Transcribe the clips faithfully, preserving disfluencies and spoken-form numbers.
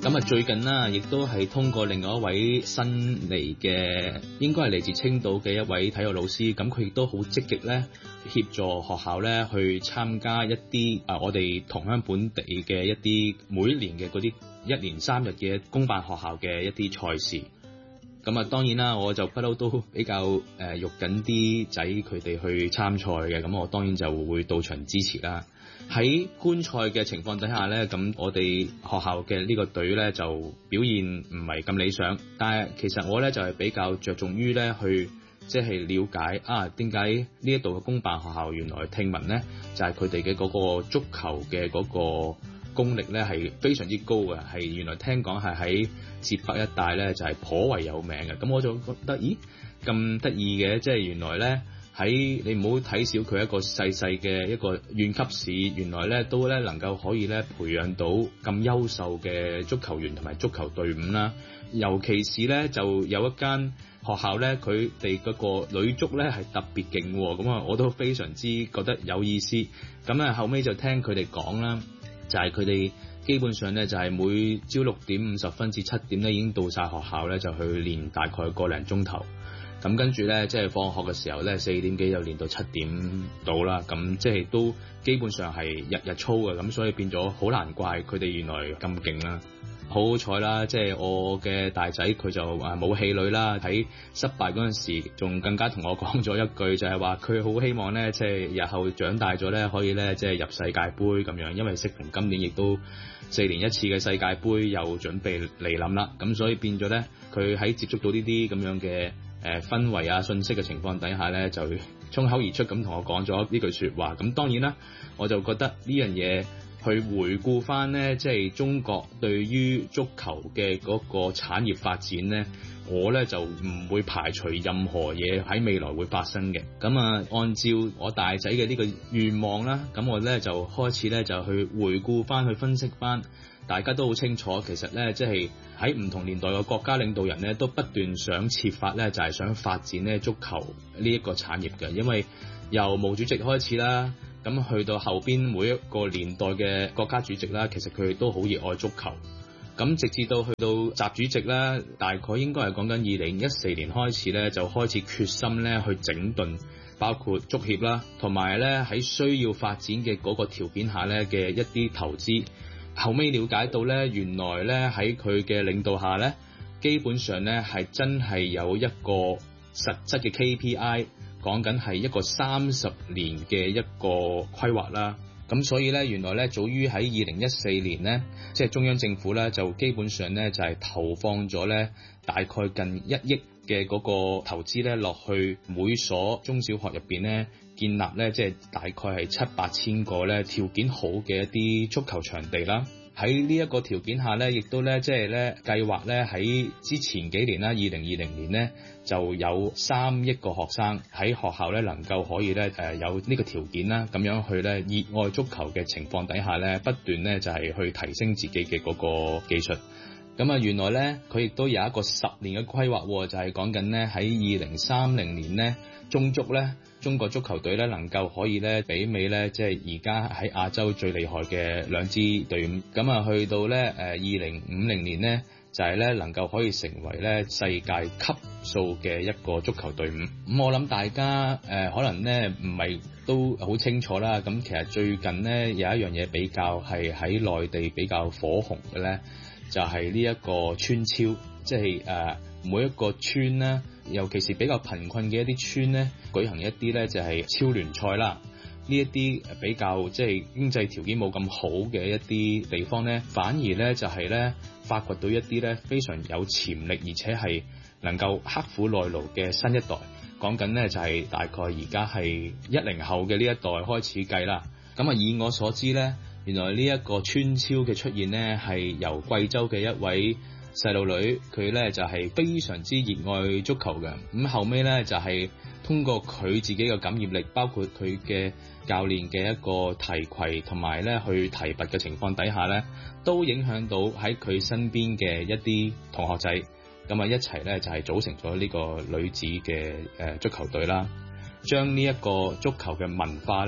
咁啊，最近啦，亦都係通過另外一位新嚟嘅，應該係嚟自青島嘅一位體育老師，咁佢亦都好積極咧，協助學校咧去參加一啲啊，我哋同鄉本地嘅一啲每年嘅嗰啲一連三日嘅公辦學校嘅一啲賽事。咁啊，當然啦，我就不嬲都比較誒喐緊啲仔佢哋去參賽嘅，咁我當然就會到場支持啦。喺觀賽嘅情況底下咧，咁我哋學校嘅呢個隊咧就表現唔係咁理想，但係其實我咧就係比較着重於咧去即係了解啊點解呢一度嘅公辦學校原來聽聞咧就係佢哋嘅嗰個足球嘅嗰個功力咧係非常之高嘅，係原來聽講係喺浙北一帶咧就係頗為有名嘅。咁我就覺得咦咁得意嘅，即係原來咧喺你唔好睇小佢一個細細嘅一個縣級市，原來咧都咧能夠可以咧培養到咁優秀嘅足球員同埋足球隊伍啦。尤其是咧就有一間學校咧，佢哋嗰個女足咧係特別勁喎，咁啊我都非常之覺得有意思。咁啊後尾就聽佢哋講啦。就係佢哋基本上咧，就係每朝六點五十分至七點咧，已經到晒學校咧，就去練大概個零鐘頭。咁跟住咧，即係放學嘅時候咧，四點幾又練到七點到啦。咁即係都基本上係日日操嘅，咁所以變咗好難怪佢哋原來咁勁啦。好好彩啦，即係我嘅大仔佢就啊冇氣餒啦，喺失敗嗰陣時仲更加同我講咗一句，就係話佢好希望咧，即係日後長大咗咧，可以咧即係入世界盃咁樣，因為適逢今年亦都四年一次嘅世界盃又準備嚟臨啦，咁所以變咗咧，佢喺接觸到呢啲咁樣嘅誒氛圍啊信息嘅情況底下咧，就衝口而出咁同我講咗呢句説話。咁當然啦，我就覺得呢樣嘢。去回顧翻呢，即係中國對於足球嘅嗰個產業發展呢，我呢就唔會排除任何嘢喺未來會發生嘅。咁啊，按照我大仔嘅呢個願望啦，咁我呢就開始呢就去回顧翻，去分析翻。大家都好清楚，其實呢，即係喺唔同年代嘅國家領導人呢，都不斷想設法呢，就係想發展呢足球呢一個產業嘅，因為由毛主席開始啦。咁去到後邊每一個年代嘅國家主席啦，其實佢哋都好熱愛足球。咁直至到去到習主席啦，大概應該係講緊二零一四年開始咧，就開始決心咧去整頓，包括足協啦，同埋咧喺需要發展嘅嗰個條件下咧嘅一啲投資。後尾了解到咧，原來咧喺佢嘅領導下咧，基本上咧係真係有一個實質嘅 K P I。講緊係一個三十年嘅一個規劃啦，咁所以咧原來咧早於喺二零一四年咧，即係中央政府咧就基本上咧就係投放咗咧大概近一億嘅嗰個投資咧落去每所中小學入邊咧建立咧即係大概係七八千個咧條件好嘅一啲足球場地啦。喺呢一個條件下咧，亦都咧即係咧計劃咧喺之前幾年啦，二零二零年咧就有三億個學生喺學校咧能夠可以咧誒有呢個條件啦，咁樣去咧熱愛足球嘅情況底下咧，不斷咧就係去提升自己嘅嗰個技術。咁啊，原來咧佢亦都有一個十年嘅規劃，就係講緊咧喺二零三零年咧中足咧中國足球隊咧能夠可以咧媲美咧即係而家喺亞洲最厲害嘅兩支隊伍。咁啊去到咧誒二零五零年咧就係咧能夠可以成為咧世界級數嘅一個足球隊伍。咁我諗大家誒可能咧唔係都好清楚啦。咁其實最近咧有一樣嘢比較係喺內地比較火紅嘅咧。就係呢一個村超，即係誒、呃、每一個村咧，尤其是比較貧困嘅一啲村咧，舉行一啲咧就係、是、超聯賽啦。呢一啲比較即係經濟條件冇咁好嘅一啲地方咧，反而咧就係咧發掘到一啲咧非常有潛力，而且係能夠刻苦耐勞嘅新一代。講緊咧就係、是、大概而家係一零後嘅呢一代開始計啦。咁啊，以我所知咧。原來呢一個村超嘅出現呢，係由貴州嘅一位細路女，佢呢就係非常之熱愛足球嘅。咁後尾呢，就係通過佢自己嘅感染力，包括佢嘅教練嘅一個提攜同埋呢去提拔嘅情況底下呢，都影響到喺佢身邊嘅一啲同學仔，咁啊一齊呢，就係組成咗呢個女子嘅誒足球隊啦，將呢一個足球嘅文化呢。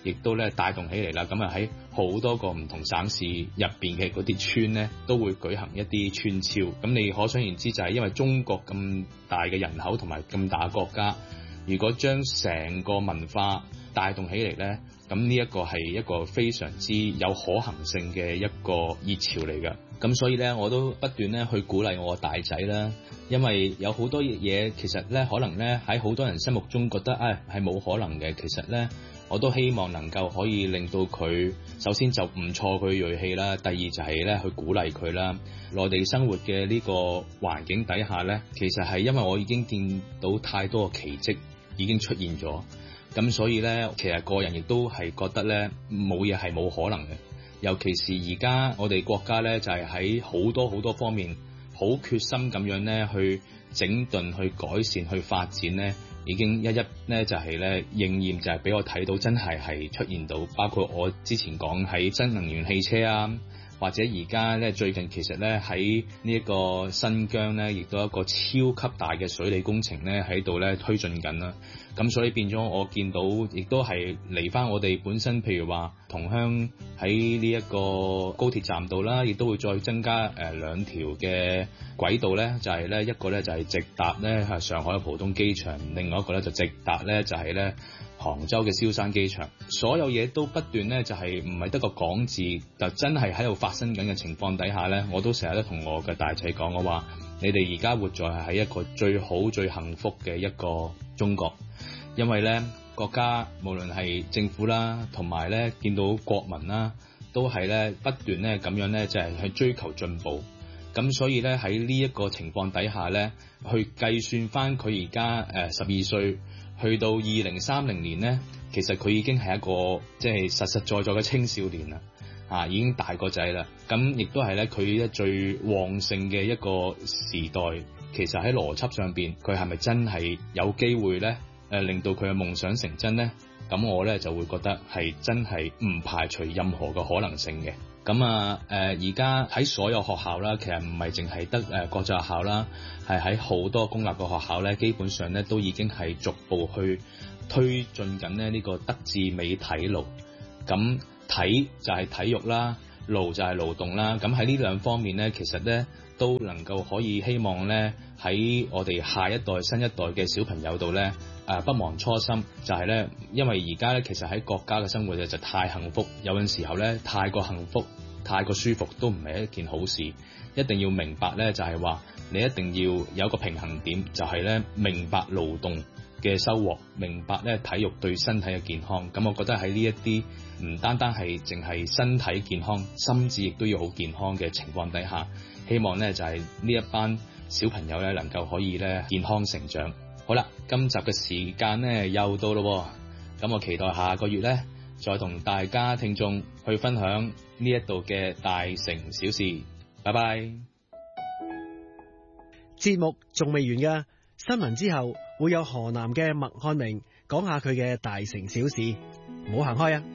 亦都咧帶動起嚟啦。咁啊喺好多個唔同省市入邊嘅嗰啲村咧，都會舉行一啲村超。咁你可想而知，就係因為中國咁大嘅人口同埋咁大嘅國家，如果將成個文化帶動起嚟咧，咁呢一個係一個非常之有可行性嘅一個熱潮嚟㗎。咁所以咧，我都不斷咧去鼓勵我大仔啦，因為有好多嘢其實咧，可能咧喺好多人心目中覺得啊係冇可能嘅。其實咧，我都希望能夠可以令到佢首先就唔錯佢銳氣啦，第二就係咧去鼓勵佢啦。內地生活嘅呢個環境底下咧，其實係因為我已經見到太多嘅奇蹟已經出現咗，咁所以咧，其實個人亦都係覺得咧冇嘢係冇可能嘅。尤其是而家我哋國家咧，就係喺好多好多方面好決心咁樣咧去整頓、去改善、去發展咧，已經一一咧就係咧應驗，就係俾我睇到真係係出現到，包括我之前講喺新能源汽車啊，或者而家咧最近其實咧喺呢一個新疆咧，亦都有一個超級大嘅水利工程咧喺度咧推進緊啦。咁所以變咗我見到，亦都係嚟翻我哋本身，譬如話同鄉喺呢一個高鐵站度啦，亦都會再增加誒、呃、兩條嘅軌道咧，就係、是、咧一個咧就係、是、直達咧係上海嘅浦東機場，另外一個咧就直達咧就係、是、咧杭州嘅蕭山機場。所有嘢都不斷咧就係唔係得個講字，就真係喺度發生緊嘅情況底下咧，我都成日都同我嘅大仔講，我話你哋而家活在係喺一個最好最幸福嘅一個中國。因為咧國家無論係政府啦，同埋咧見到國民啦，都係咧不斷咧咁樣咧就係、是、去追求進步。咁所以咧喺呢一個情況底下咧，去計算翻佢而家誒十二歲去到二零三零年咧，其實佢已經係一個即係、就是、實實在在嘅青少年啦，啊已經大個仔啦。咁亦都係咧佢咧最旺盛嘅一個時代。其實喺邏輯上邊，佢係咪真係有機會咧？誒令到佢嘅夢想成真呢，咁我咧就會覺得係真係唔排除任何嘅可能性嘅。咁啊誒而家喺所有學校啦，其實唔係淨係得誒國際學校啦，係喺好多公立嘅學校咧，基本上咧都已經係逐步去推進緊咧呢個德智美體勞。咁體就係體育啦，勞就係勞動啦。咁喺呢兩方面咧，其實咧都能夠可以希望咧喺我哋下一代、新一代嘅小朋友度咧。誒、啊、不忘初心，就係咧，因為而家咧其實喺國家嘅生活咧就太幸福，有陣時候咧太過幸福、太過舒服都唔係一件好事。一定要明白咧，就係話你一定要有一個平衡點，就係咧明白勞動嘅收穫，明白咧體育對身體嘅健康。咁我覺得喺呢一啲唔單單係淨係身體健康，心智亦都要好健康嘅情況底下，希望咧就係呢一班小朋友咧能夠可以咧健康成長。好啦，今集嘅時間咧又到咯，咁我期待下個月咧再同大家聽眾去分享呢一度嘅大城小事。拜拜。 節目仲未完㗎，新聞之後會有河南嘅麥漢明講下佢嘅大城小事，唔好行開啊！